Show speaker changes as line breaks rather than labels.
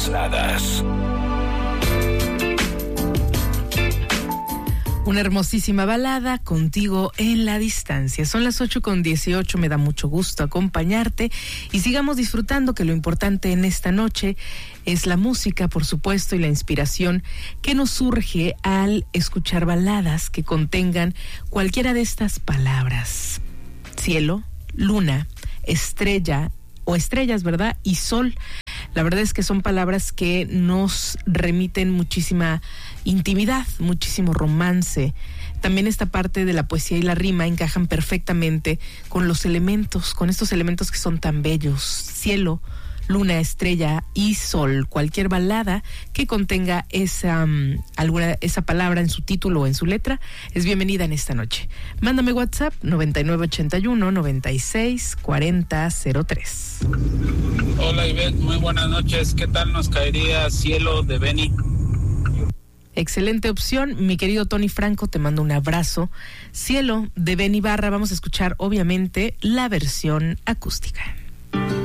baladas.
Una hermosísima balada contigo en la distancia. Son las 8:18, me da mucho gusto acompañarte y sigamos disfrutando, que lo importante en esta noche es la música, por supuesto, y la inspiración que nos surge al escuchar baladas que contengan cualquiera de estas palabras: cielo, luna, estrella o estrellas, ¿verdad? Y sol. La verdad es que son palabras que nos remiten muchísima intimidad, muchísimo romance. También esta parte de la poesía y la rima encajan perfectamente con los elementos, con estos elementos que son tan bellos: cielo, luna, estrella y sol. Cualquier balada que contenga esa palabra en su título o en su letra es bienvenida en esta noche. Mándame WhatsApp 9981-964003.
Hola Ivette, muy buenas noches. ¿Qué tal nos caería Cielo de Benny?
Excelente opción, mi querido Tony Franco, te mando un abrazo. Cielo de Benny Barra, vamos a escuchar obviamente la versión acústica.